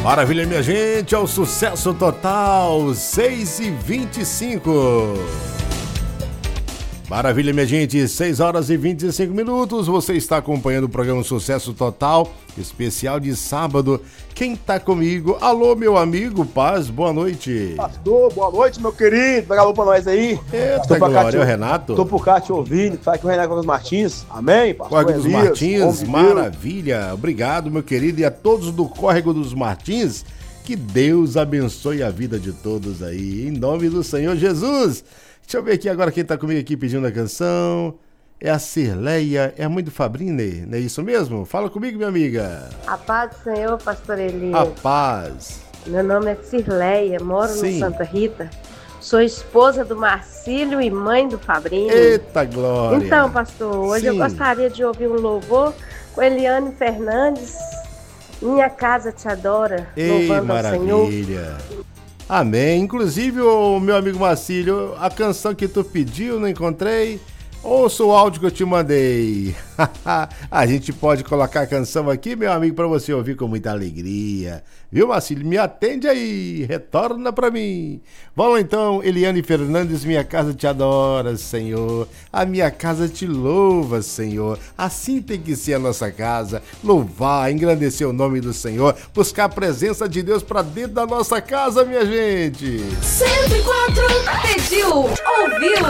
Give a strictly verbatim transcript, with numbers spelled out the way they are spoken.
Maravilha, minha gente, é o sucesso total, seis e vinte e cinco. Maravilha, minha gente, seis horas e vinte e cinco minutos. Você está acompanhando o programa Sucesso Total, especial de sábado. Quem tá comigo? Alô, meu amigo Paz, boa noite. Pastor, boa noite, meu querido. Pega a pra nós aí. Eita, glória, te... é o Renato? Tô por cá te ouvindo. Fala com o Renato Cogos Martins. Amém, pastor? Córrego dos Martins, maravilha. Obrigado, meu querido, e a todos do Córrego dos Martins. Que Deus abençoe a vida de todos aí, em nome do Senhor Jesus. Deixa eu ver aqui agora quem tá comigo aqui pedindo a canção. É a Cirleia, é a mãe do Fabrini, não é isso mesmo? Fala comigo, minha amiga. A paz do Senhor, pastor Elias. A paz. Meu nome é Cirleia, moro Sim. no Santa Rita. Sou esposa do Marcílio e mãe do Fabrini. Eita glória. Então, pastor, hoje Sim. eu gostaria de ouvir um louvor com Eliane Fernandes. Minha casa te adora, Ei, louvando maravilha. ao Senhor. Amém. Inclusive, o meu amigo Marcílio, a canção que tu pediu, não encontrei. Ouça o áudio que eu te mandei. A gente pode colocar a canção aqui, meu amigo, para você ouvir com muita alegria. Viu, Marcílio? Me atende aí, retorna para mim. Vamos então, Eliane Fernandes, minha casa te adora, Senhor. A minha casa te louva, Senhor. Assim tem que ser a nossa casa. Louvar, engrandecer o nome do Senhor. Buscar a presença de Deus para dentro da nossa casa, minha gente. cento e quatro pediu, ouviu.